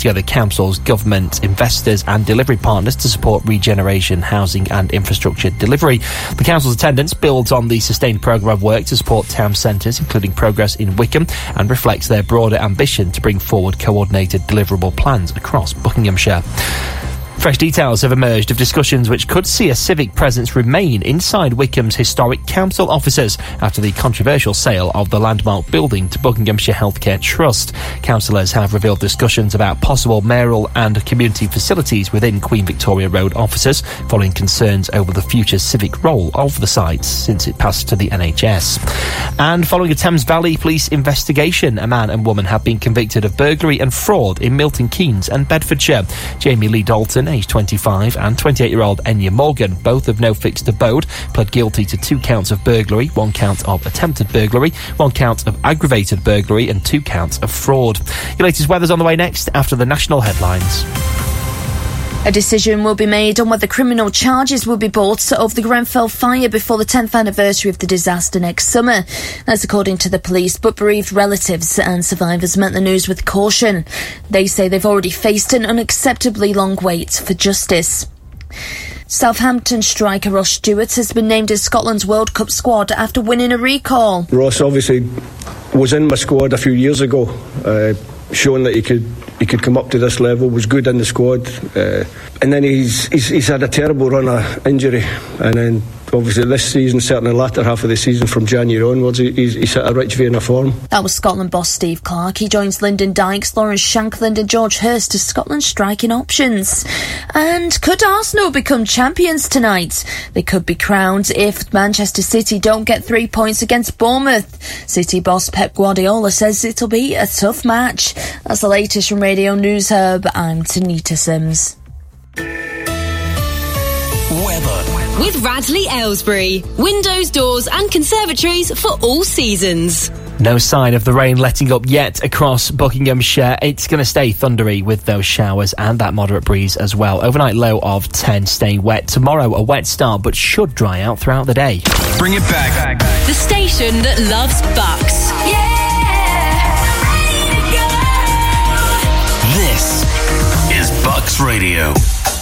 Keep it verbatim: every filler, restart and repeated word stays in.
together councils, government, investors and delivery partners to support regeneration, housing and infrastructure delivery. The council's attendance builds on the sustained programme of work to support town centres, including progress in Wickham, and reflects their broader ambition to bring forward coordinated deliverable plans across Buckinghamshire. Fresh details have emerged of discussions which could see a civic presence remain inside Wickham's historic council offices after the controversial sale of the landmark building to Buckinghamshire Healthcare Trust. Councillors have revealed discussions about possible mayoral and community facilities within Queen Victoria Road offices, following concerns over the future civic role of the site since it passed to the N H S. And following a Thames Valley Police investigation, a man and woman have been convicted of burglary and fraud in Milton Keynes and Bedfordshire. Jamie Lee Dalton, aged twenty-five, and twenty-eight-year-old Enya Morgan, both of no fixed abode, pled guilty to two counts of burglary, one count of attempted burglary, one count of aggravated burglary and two counts of fraud. Your latest weather's on the way next after the national headlines. A decision will be made on whether criminal charges will be brought over the Grenfell fire before the tenth anniversary of the disaster next summer. That's according to the police, but bereaved relatives and survivors met the news with caution. They say they've already faced an unacceptably long wait for justice. Southampton striker Ross Stewart has been named in Scotland's World Cup squad after winning a recall. Ross obviously was in my squad a few years ago, uh, showing that he could he could come up to this level, was good in the squad, uh, and then he's, he's he's had a terrible run of injury, and then obviously this season, certainly the latter half of the season from January onwards, he's, he's hit a rich vein of form. That was Scotland boss Steve Clarke. He joins Lyndon Dykes, Lawrence Shankland and George Hurst as Scotland's striking options. And could Arsenal become champions tonight? They could be crowned if Manchester City don't get three points against Bournemouth. City boss Pep Guardiola says it'll be a tough match. That's the latest from Radio News Hub. I'm Tanita Sims. Weather. With Radley Aylesbury. Windows, doors and conservatories for all seasons. No sign of the rain letting up yet across Buckinghamshire. It's going to stay thundery with those showers and that moderate breeze as well. Overnight low of ten, staying wet. Tomorrow a wet start, but should dry out throughout the day. Bring it back. The station that loves Bucks. Yeah! This is Bucks Radio.